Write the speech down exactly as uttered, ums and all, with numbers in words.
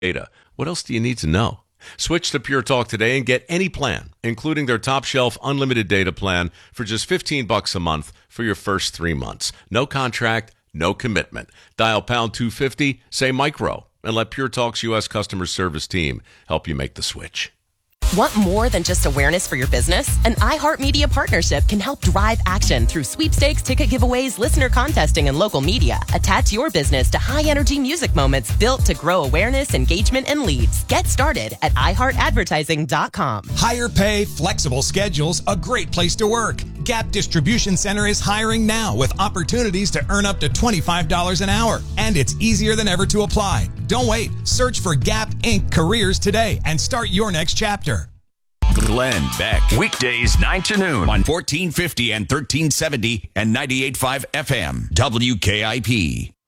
data. What else do you need to know? Switch to Pure Talk today and get any plan, including their top shelf unlimited data plan for just fifteen bucks a month for your first three months. No contract, no commitment. Dial pound two fifty, say micro, and let Pure Talk's U S customer service team help you make the switch. Want more than just awareness for your business? An iHeartMedia partnership can help drive action through sweepstakes, ticket giveaways, listener contesting, and local media. Attach your business to high-energy music moments built to grow awareness, engagement, and leads. Get started at i heart advertising dot com. Higher pay, flexible schedules, a great place to work. Gap Distribution Center is hiring now with opportunities to earn up to twenty-five dollars an hour. And it's easier than ever to apply. Don't wait. Search for Gap Incorporated Careers today and start your next chapter. Glenn Beck. Weekdays nine to noon on fourteen fifty and thirteen seventy and ninety-eight point five F M. W K I P.